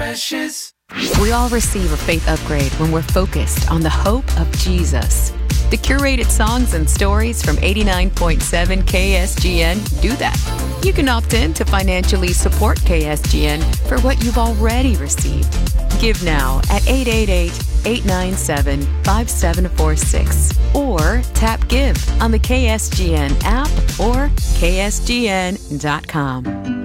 precious. We all receive a faith upgrade when we're focused on the hope of Jesus. The curated songs and stories from 89.7 KSGN do that. You can opt in to financially support KSGN for what you've already received. Give now at 888-897-5746 or tap Give on the KSGN app or ksgn.com.